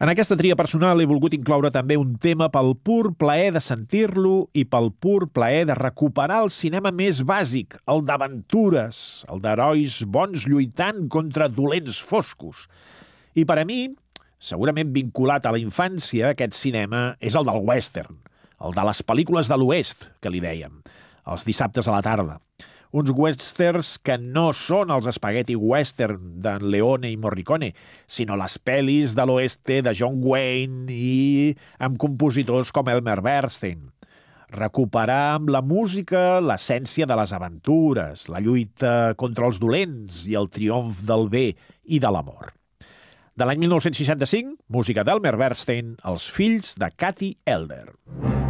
En aquesta tria personal he volgut incloure també un tema pel pur plaer de sentir-lo i pel pur plaer de recuperar el cinema més bàsic, el d'aventures, el d'herois bons lluitant contra dolents foscos. I per a mi, segurament vinculat a la infància, aquest cinema és el del western, el de les pel·lícules de l'oest, que li dèiem, els dissabtes a la tarda. Uns westerns que no són els spaghetti western d'en Leone i Morricone, sinó les pel·lis de l'oeste de John Wayne i amb compositors com Elmer Bernstein. Recuperar amb la música l'essència de les aventures, la lluita contra els dolents i el triomf del bé i de l'amor. De l'any 1965, música d'Elmer Bernstein, Els fills de Cathy Elder.